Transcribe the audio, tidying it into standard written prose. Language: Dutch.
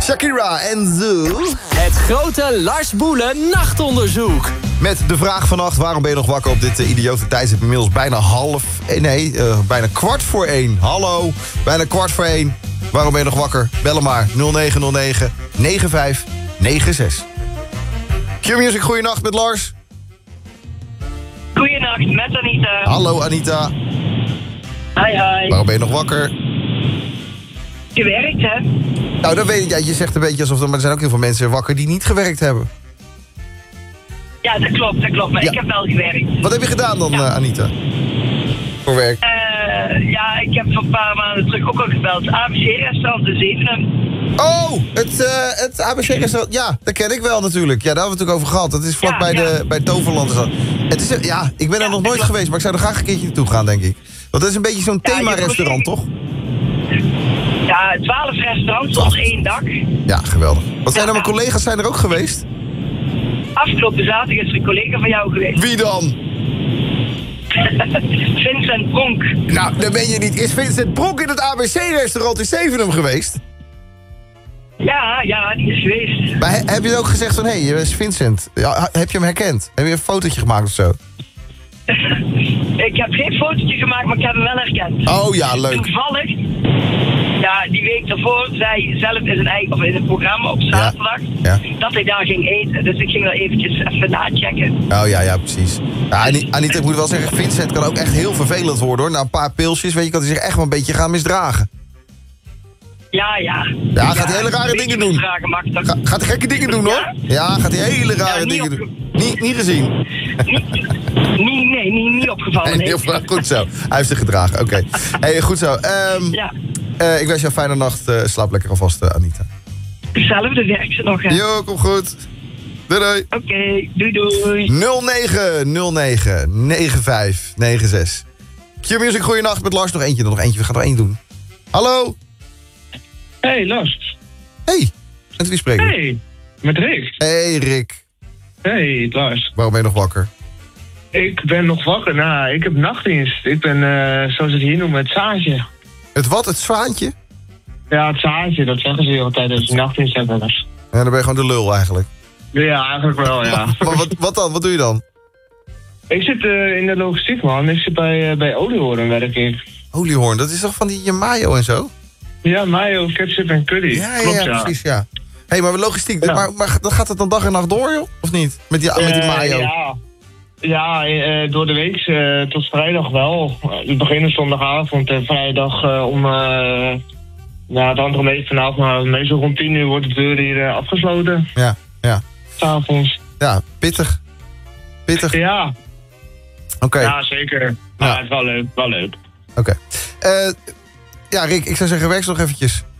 Shakira en Zoo. Het grote Lars Boelen nachtonderzoek. Met de vraag vannacht, waarom ben je nog wakker op dit idiote tijdstip? Inmiddels bijna bijna 1:15. Hallo, bijna 1:15. Waarom ben je nog wakker? Bel hem maar, 0909 9596. Q-Music, goeienacht met Lars. Goeienacht, met Anita. Hallo Anita. Hi. Waarom ben je nog wakker? Gewerkt, hè? Nou, dat weet ik. Ja, je zegt een beetje alsof maar er zijn ook heel veel mensen wakker die niet gewerkt hebben. Ja, dat klopt. Maar Ja. ik heb wel gewerkt. Wat heb je gedaan dan, Anita? Voor werk? Ja, ik heb een paar maanden terug ook al gebeld. ABC-restaurant de Zevenum. Oh, het ABC-restaurant. Ja, dat ken ik wel natuurlijk. Ja, daar hebben we het natuurlijk over gehad. Dat is vlak bij Toverland. Is dat. Het is, ik ben er nog nooit geweest, maar ik zou er graag een keertje naartoe gaan, denk ik. Want dat is een beetje zo'n thema-restaurant, toch? Ja, 12 restaurants op 1 dak. Ja, geweldig. Wat zijn er mijn collega's zijn er ook geweest? Afgelopen zaterdag is er een collega van jou geweest. Wie dan? Vincent Pronk. Nou, dan ben je niet. Is Vincent Pronk in het ABC-restaurant in Zevenum geweest? Ja, die is geweest. Maar heb je ook gezegd van, hé, je is Vincent. Ja, heb je hem herkend? Heb je een fotootje gemaakt of zo? Ik heb geen fotootje gemaakt, maar ik heb hem wel herkend. Oh ja, leuk. Toevallig, ja, die week daarvoor zei zelf in het programma op zaterdag dat hij daar ging eten. Dus ik ging daar eventjes even nachecken. Oh ja, precies. Ja, Anita, ik moet wel zeggen, Vincent kan ook echt heel vervelend worden, hoor. Na een paar pilsjes, weet je, kan hij zich echt wel een beetje gaan misdragen. Ja. Ja, gaat hij hele rare dingen doen. Gaat hij gekke dingen doen, hoor. Ja, gaat hij hele rare dingen doen. Niet gezien. Niet opgevallen. Nee. Goed zo. Hij heeft zich gedragen. Oké. Hey, goed zo. Ik wens je een fijne nacht. Slaap lekker alvast, Anita. Hetzelfde werkt ze nog, hè. Jo, kom goed. Doei. Oké, doei. 0909 9596. Q-Music, goeienacht met Lars. Nog eentje. We gaan er één doen. Hallo. Hey, Lars. Hey. Met wie spreken we? Hey, met Rick. Hey, Rick. Hey, Lars. Waarom ben je nog wakker? Ik ben nog wakker. Nou, ik heb nachtdienst. Ik ben, zoals ze het hier noemen, het zaadje. Het wat? Het zwaantje? Ja, het zaadje. Dat zeggen ze de hele tijd als je nachtdienst hebt. Lars. Ja, dan ben je gewoon de lul eigenlijk. Ja, eigenlijk wel, ja. Maar wat dan? Wat doe je dan? Ik zit in de logistiek, man. Ik zit bij Oliehoorn, werk ik. Oliehoorn, dat is toch van die mayo en zo? Ja, mayo, ketchup en curry. Klopt, ja. Precies, ja. Hé, maar logistiek, maar dan gaat het dan dag en nacht door, joh? Of niet? Met die mayo? Ja, door de week tot vrijdag wel. We beginnen zondagavond en vrijdag het andere meest vanavond, maar meestal rond 10 uur wordt de deur hier afgesloten. Ja. 'S'avonds. Ja, pittig. Ja. Oké. Ja, zeker. Maar het is wel leuk. Oké. Ja, Rick, ik zou zeggen, werk nog eventjes.